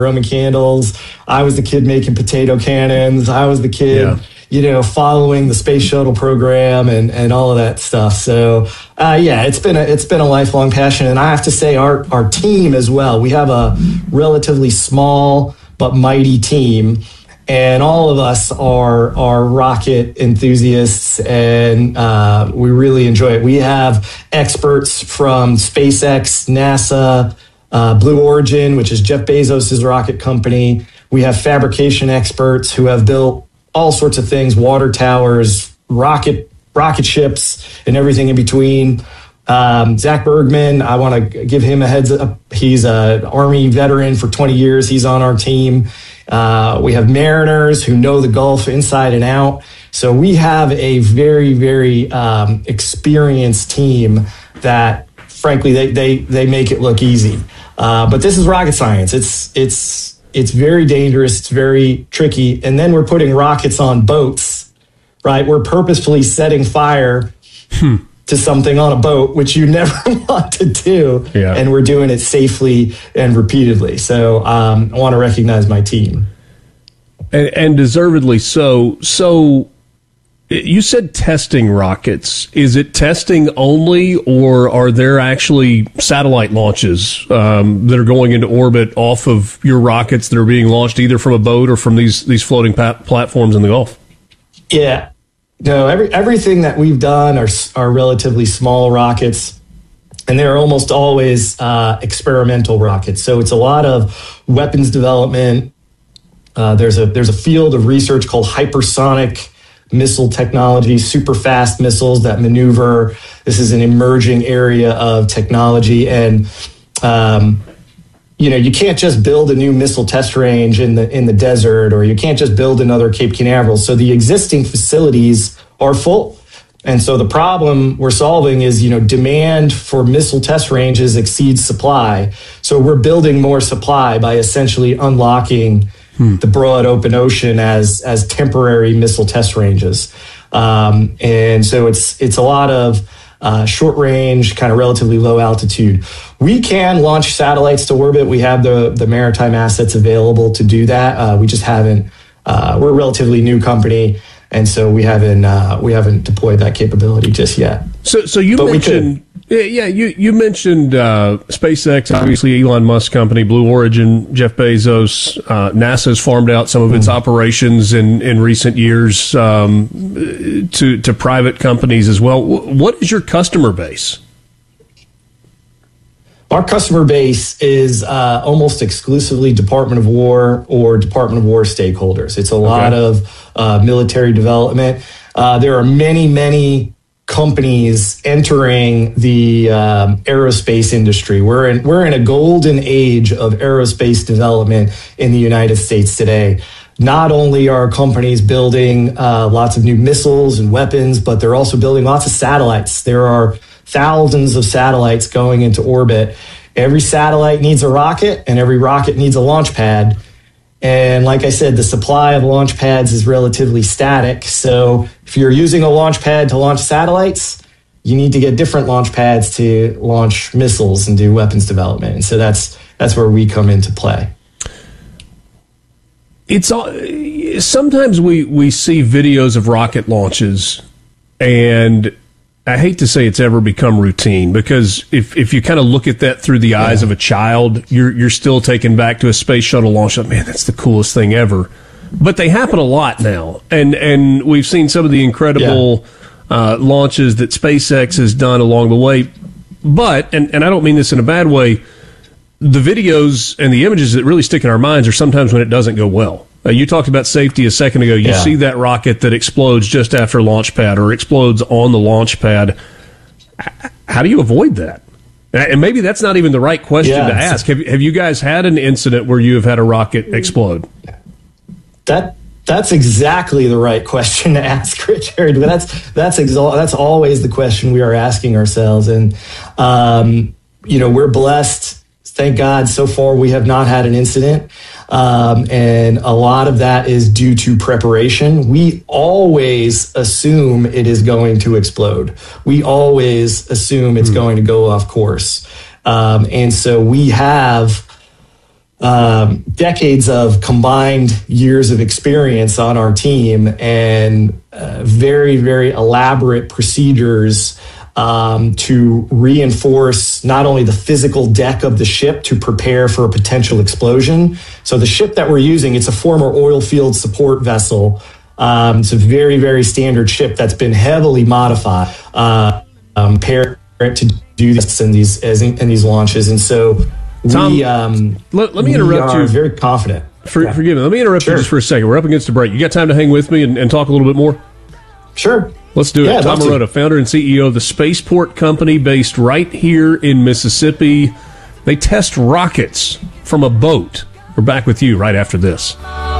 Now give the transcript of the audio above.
Roman candles. I was the kid making potato cannons. I was the kid, following the space shuttle program and all of that stuff. So, it's been a lifelong passion. And I have to say our team as well, we have a relatively small but mighty team. And all of us are rocket enthusiasts, and we really enjoy it. We have experts from SpaceX, NASA, Blue Origin, which is Jeff Bezos' rocket company. We have fabrication experts who have built all sorts of things, water towers, rocket ships, and everything in between. Zach Bergman, I want to give him a heads up. He's an Army veteran for 20 years. He's on our team. We have mariners who know the Gulf inside and out. So we have a very, very experienced team that, frankly, they make it look easy. But this is rocket science. It's very dangerous. It's very tricky. And then we're putting rockets on boats, right? We're purposefully setting fire to something on a boat, which you never want to do. Yeah. And we're doing it safely and repeatedly. So I want to recognize my team. And deservedly so. So you said testing rockets. Is it testing only, or are there actually satellite launches that are going into orbit off of your rockets that are being launched either from a boat or from these floating platforms in the Gulf? Yeah. No, everything that we've done are relatively small rockets, and they're almost always experimental rockets. So it's a lot of weapons development. There's a field of research called hypersonic missile technology, super fast missiles that maneuver. This is an emerging area of technology, and you can't just build a new missile test range in the desert, or you can't just build another Cape Canaveral. So the existing facilities are full. And so the problem we're solving is, demand for missile test ranges exceeds supply. So we're building more supply by essentially unlocking the broad open ocean as temporary missile test ranges. And so it's a lot of short range, kind of relatively low altitude. We can launch satellites to orbit. We have the maritime assets available to do that. We just haven't. We're a relatively new company, and so we haven't deployed that capability just yet. So you mentioned. You mentioned SpaceX, obviously Elon Musk's company, Blue Origin, Jeff Bezos. NASA's farmed out some of its operations in recent years to private companies as well. What is your customer base? Our customer base is almost exclusively Department of War or Department of War stakeholders. It's a lot of military development. There are many companies entering the aerospace industry. We're in a golden age of aerospace development in the United States today. Not only are companies building lots of new missiles and weapons, but they're also building lots of satellites. There are thousands of satellites going into orbit. Every satellite needs a rocket, and every rocket needs a launch pad. And like I said, the supply of launch pads is relatively static. So if you're using a launch pad to launch satellites, you need to get different launch pads to launch missiles and do weapons development. And so that's where we come into play. Sometimes we see videos of rocket launches, and I hate to say it's ever become routine, because if you kind of look at that through the eyes of a child, you're still taken back to a space shuttle launch. Man, that's the coolest thing ever. But they happen a lot now, and we've seen some of the incredible launches that SpaceX has done along the way. But, and I don't mean this in a bad way, the videos and the images that really stick in our minds are sometimes when it doesn't go well. You talked about safety a second ago. You see that rocket that explodes just after launch pad or explodes on the launch pad. How do you avoid that? And maybe that's not even the right question to ask. Have you guys had an incident where you have had a rocket explode? That's exactly the right question to ask, Richard. But that's always the question we are asking ourselves. And we're blessed. Thank God, so far we have not had an incident. And a lot of that is due to preparation. We always assume it is going to explode. We always assume it's going to go off course. And so we have decades of combined years of experience on our team and very, very elaborate procedures to reinforce not only the physical deck of the ship to prepare for a potential explosion. So the ship that we're using, it's a former oil field support vessel. It's a very, very standard ship that's been heavily modified to do this in these launches. And so Tom, let me interrupt you. Very confident. Forgive me. Let me interrupt you just for a second. We're up against the break. You got time to hang with me and talk a little bit more? Sure. Let's do it. Tom Marotta, founder and CEO of the Spaceport Company, based right here in Mississippi. They test rockets from a boat. We're back with you right after this.